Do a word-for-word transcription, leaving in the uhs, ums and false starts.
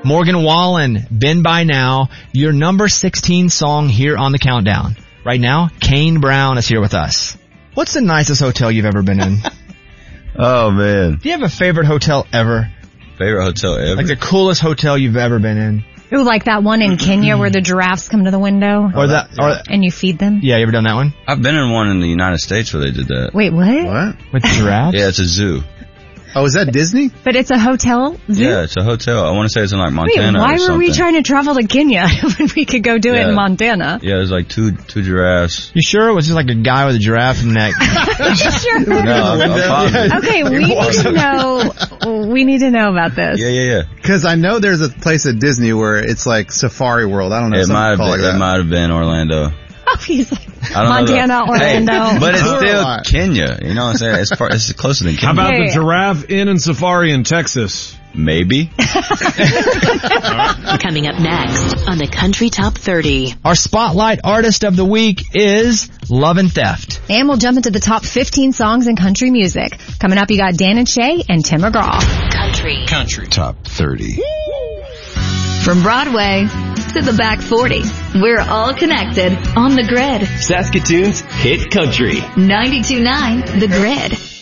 Morgan Wallen, Been By Now, your number sixteen song here on the countdown. Right now, Kane Brown is here with us. What's the nicest hotel you've ever been in? Oh, man. Do you have a favorite hotel ever? Favorite hotel ever? Like the coolest hotel you've ever been in? Ooh, like that one in Kenya where the giraffes come to the window. Or that, or, and you feed them? Yeah, you ever done that one? I've been in one in the United States where they did that. Wait, what? What? With giraffes? Yeah, it's a zoo. Oh, is that Disney? But it's a hotel zoo? Yeah, it's a hotel. I want to say it's in like Montana. Wait, why or were something. we trying to travel to Kenya when we could go do Yeah. it in Montana? Yeah, there's like two two giraffes. You sure it was just like a guy with a giraffe neck? Sure. No, I'm, I'm positive. Okay, we need to know. We need to know about this. Yeah, yeah, yeah. Because I know there's a place at Disney where it's like Safari World. I don't know. It might have been, like it that. might have been Orlando. Oh, he's like I don't Montana, know the- Orlando. Hey, but it's Tour a still lot. Kenya. You know what I'm saying? It's, far, it's closer than How Kenya. about Hey. the Giraffe Inn and Safari in Texas? Maybe. Coming up next on the Country Top thirty. Our spotlight artist of the week is Love and Theft. And we'll jump into the top fifteen songs in country music. Coming up, you got Dan and Shay and Tim McGraw. Country. Country Top thirty. From Broadway to the back forty, we're all connected on the grid. Saskatoon's Hit Country. ninety-two point nine The Grid.